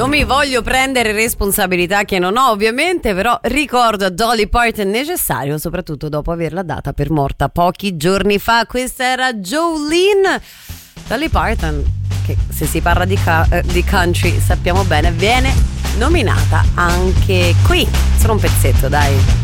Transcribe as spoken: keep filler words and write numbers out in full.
Non mi voglio prendere responsabilità che non ho, ovviamente, però ricordo a Dolly Parton necessario, soprattutto dopo averla data per morta pochi giorni fa. Questa era Jolene. Dolly Parton, che se si parla di, ca- di country sappiamo bene, viene nominata anche qui. Solo un pezzetto, dai.